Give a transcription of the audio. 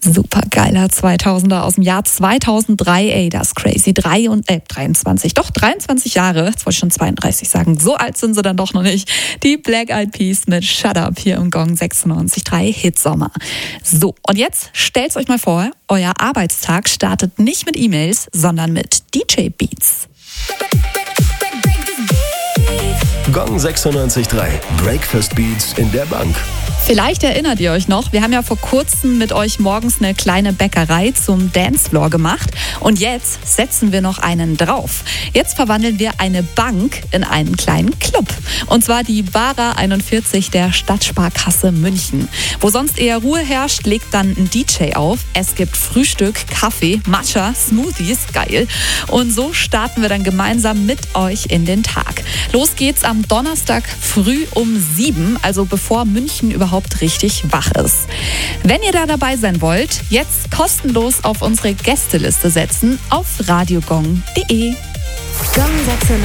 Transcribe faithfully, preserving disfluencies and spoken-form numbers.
Super geiler zweitausender aus dem Jahr zweitausenddrei, ey, das ist crazy. Drei und, äh, dreiundzwanzig, doch dreiundzwanzig Jahre, jetzt wollte ich schon zweiunddreißig sagen, so alt sind sie dann doch noch nicht. Die Black Eyed Peas mit Shut Up hier im Gong sechsundneunzig Komma drei Hitsommer. So, und jetzt stellt's euch mal vor, euer Arbeitstag startet nicht mit E-Mails, sondern mit D J-Beats. Gong sechsundneunzig Komma drei. Breakfast Beats in der Bank. Vielleicht erinnert ihr euch noch, wir haben ja vor kurzem mit euch morgens eine kleine Bäckerei zum Dancefloor gemacht und jetzt setzen wir noch einen drauf. Jetzt verwandeln wir eine Bank in einen kleinen Club. Und zwar die Bara einundvierzig der Stadtsparkasse München. Wo sonst eher Ruhe herrscht, legt dann ein D J auf. Es gibt Frühstück, Kaffee, Matcha, Smoothies, geil. Und so starten wir dann gemeinsam mit euch in den Tag. Los geht's am Donnerstag früh um sieben, also bevor München überhaupt richtig wach ist. Wenn ihr da dabei sein wollt, jetzt kostenlos auf unsere Gästeliste setzen auf radiogong punkt de. Gong sechsundneunzig